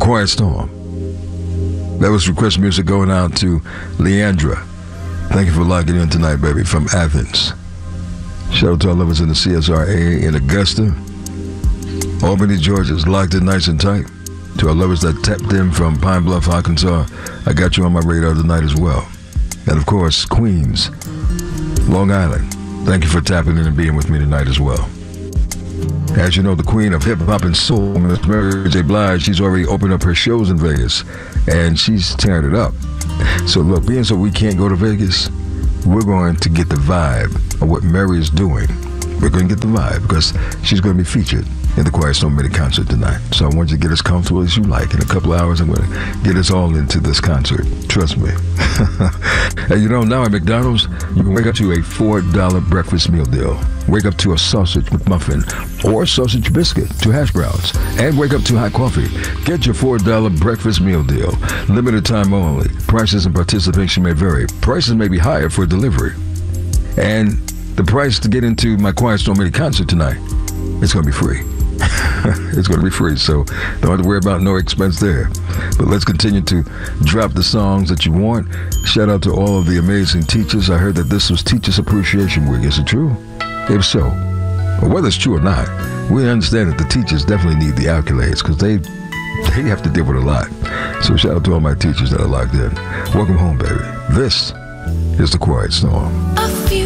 Quiet Storm. That was request music going out to Leandra. Thank you for logging in tonight, baby, from Athens. Shout out to our lovers in the CSRA in Augusta. Albany, Georgia is locked in nice and tight. To our lovers that tapped in from Pine Bluff, Arkansas, I got you on my radar tonight as well. And of course, Queens, Long Island. Thank you for tapping in and being with me tonight as well. As you know, the queen of hip-hop and soul, Miss Mary J. Blige, she's already opened up her shows in Vegas, and she's tearing it up. So look, being so we can't go to Vegas, we're going to get the vibe of what Mary is doing. We're going to get the vibe because she's going to be featured in the Quiet Storm mini concert tonight. So I want you to get as comfortable as you like. In a couple of hours, I'm going to get us all into this concert. Trust me. And you know, now at McDonald's, you can wake up to a $4 breakfast meal deal. Wake up to a sausage McMuffin or sausage biscuit to hash browns. And wake up to hot coffee. Get your $4 breakfast meal deal. Limited time only. Prices and participation may vary. Prices may be higher for delivery. And the price to get into my Quiet Storm mini concert tonight, it's going to be free. It's going to be free, so don't have to worry about no expense there. But let's continue to drop the songs that you want. Shout out to all of the amazing teachers. I heard that this was Teachers Appreciation Week. Is it true? If so, well, whether it's true or not, we understand that the teachers definitely need the accolades because they have to deal with a lot. So shout out to all my teachers that are locked in. Welcome home, baby. This is the Quiet Storm. A few